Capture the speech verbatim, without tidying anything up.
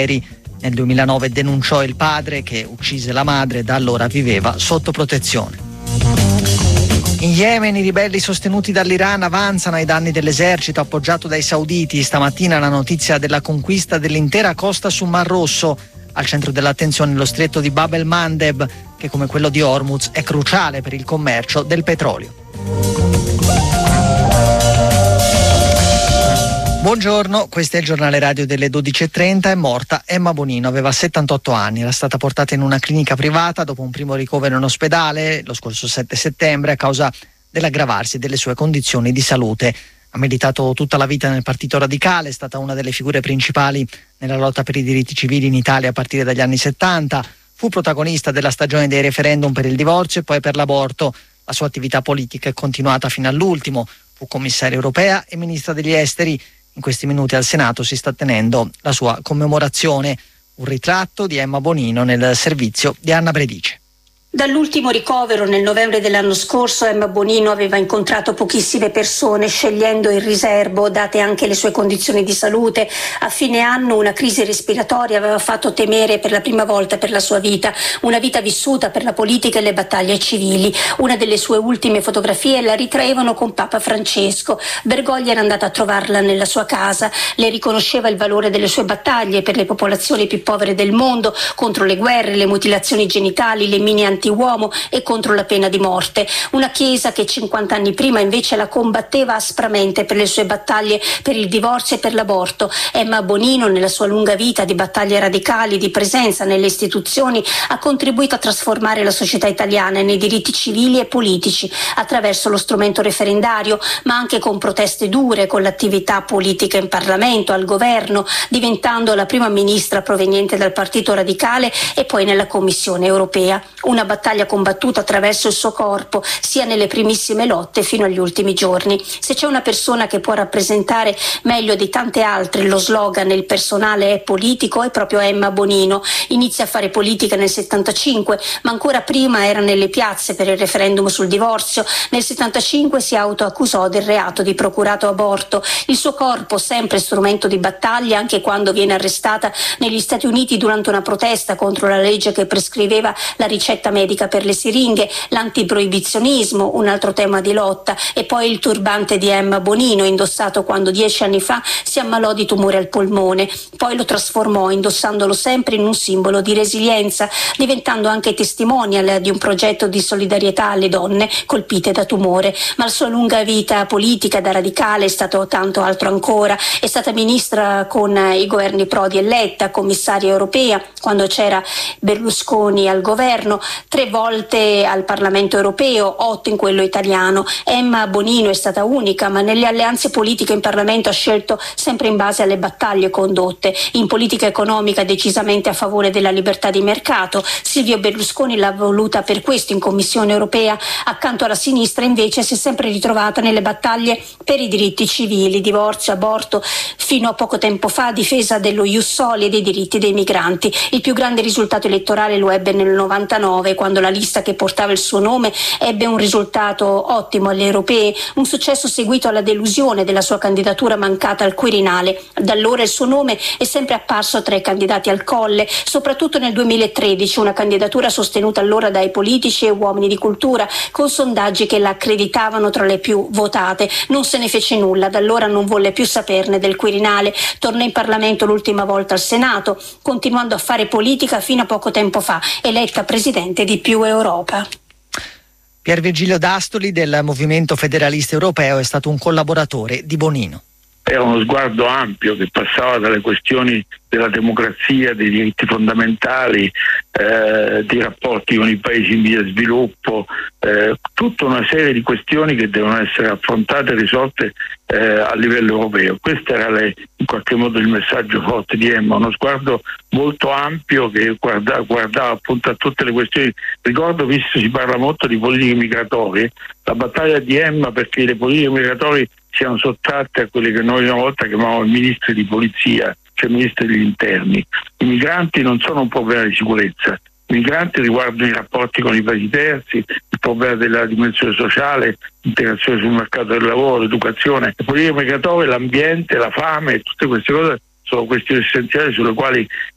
Nel duemilanove denunciò il padre che uccise la madre e da allora viveva sotto protezione. In Yemen i ribelli sostenuti dall'Iran avanzano ai danni dell'esercito appoggiato dai sauditi. Stamattina la notizia della conquista dell'intera costa sul Mar Rosso. Al centro dell'attenzione lo stretto di Bab el-Mandeb, che come quello di Hormuz è cruciale per il commercio del petrolio. Buongiorno, questo è il giornale radio delle dodici e trenta. È morta Emma Bonino, aveva settantotto anni, era stata portata in una clinica privata dopo un primo ricovero in ospedale lo scorso sette settembre a causa dell'aggravarsi delle sue condizioni di salute. Ha militato tutta la vita nel Partito Radicale, è stata una delle figure principali nella lotta per i diritti civili in Italia a partire dagli anni settanta. Fu protagonista della stagione dei referendum per il divorzio e poi per l'aborto. La sua attività politica è continuata fino all'ultimo. Fu commissaria europea e ministra degli esteri. In questi minuti al Senato si sta tenendo la sua commemorazione. Un ritratto di Emma Bonino nel servizio di Anna Bredice. Dall'ultimo ricovero nel novembre dell'anno scorso Emma Bonino aveva incontrato pochissime persone, scegliendo il riservo, date anche le sue condizioni di salute. A fine anno una crisi respiratoria aveva fatto temere per la prima volta per la sua vita, una vita vissuta per la politica e le battaglie civili. Una delle sue ultime fotografie la ritraevano con Papa Francesco. Bergoglio era andata a trovarla nella sua casa, le riconosceva il valore delle sue battaglie per le popolazioni più povere del mondo, contro le guerre, le mutilazioni genitali, le mine anti uomo e contro la pena di morte. Una Chiesa che cinquanta anni prima invece la combatteva aspramente per le sue battaglie per il divorzio e per l'aborto. Emma Bonino, nella sua lunga vita di battaglie radicali, di presenza nelle istituzioni, ha contribuito a trasformare la società italiana nei diritti civili e politici attraverso lo strumento referendario, ma anche con proteste dure, con l'attività politica in Parlamento, al governo, diventando la prima ministra proveniente dal Partito Radicale e poi nella Commissione europea. Una battaglia combattuta attraverso il suo corpo, sia nelle primissime lotte fino agli ultimi giorni. Se c'è una persona che può rappresentare meglio di tante altre lo slogan "il personale è politico", è proprio Emma Bonino. Inizia a fare politica nel settantacinque, ma ancora prima era nelle piazze per il referendum sul divorzio. Nel settantacinque si autoaccusò del reato di procurato aborto. Il suo corpo, sempre strumento di battaglia, anche quando viene arrestata negli Stati Uniti durante una protesta contro la legge che prescriveva la ricetta medica per le siringhe, l'antiproibizionismo, un altro tema di lotta, e poi il turbante di Emma Bonino, indossato quando dieci anni fa si ammalò di tumore al polmone. Poi lo trasformò, indossandolo sempre, in un simbolo di resilienza, diventando anche testimonial di un progetto di solidarietà alle donne colpite da tumore. Ma la sua lunga vita politica da radicale è stato tanto altro ancora. È stata ministra con i governi Prodi e Letta, commissaria europea quando c'era Berlusconi al governo, tre volte al Parlamento europeo, otto in quello italiano. Emma Bonino è stata unica, ma nelle alleanze politiche in Parlamento ha scelto sempre in base alle battaglie condotte. In politica economica decisamente a favore della libertà di mercato. Silvio Berlusconi l'ha voluta per questo in Commissione europea. Accanto alla sinistra invece si è sempre ritrovata nelle battaglie per i diritti civili, divorzio, aborto, fino a poco tempo fa difesa dello ius soli e dei diritti dei migranti. Il più grande risultato elettorale lo ebbe nel novantanove, quando la lista che portava il suo nome ebbe un risultato ottimo alle europee, un successo seguito alla delusione della sua candidatura mancata al Quirinale. Da allora il suo nome è sempre apparso tra i candidati al Colle, soprattutto nel duemilatredici, una candidatura sostenuta allora dai politici e uomini di cultura, con sondaggi che la accreditavano tra le più votate. Non se ne fece nulla, da allora non volle più saperne del Quirinale, tornò in Parlamento l'ultima volta al Senato, continuando a fare politica fino a poco tempo fa, eletta presidente di Più Europa. Pier Virgilio D'Astoli del Movimento Federalista Europeo è stato un collaboratore di Bonino. Era uno sguardo ampio che passava dalle questioni della democrazia, dei diritti fondamentali, eh, dei rapporti con i paesi in via di sviluppo, eh, tutta una serie di questioni che devono essere affrontate e risolte eh, a livello europeo. Questo era le, in qualche modo il messaggio forte di Emma, uno sguardo molto ampio che guarda, guardava appunto a tutte le questioni. Ricordo, visto si parla molto di politiche migratorie, la battaglia di Emma perché le politiche migratorie siano sottratte a quelle che noi una volta chiamavamo ministri di polizia, cioè ministri degli interni. I migranti non sono un problema di sicurezza, i migranti riguardano i rapporti con i paesi terzi, il problema della dimensione sociale, l'integrazione sul mercato del lavoro, l'educazione. Le politiche migratorie, l'ambiente, la fame, tutte queste cose sono questioni essenziali sulle quali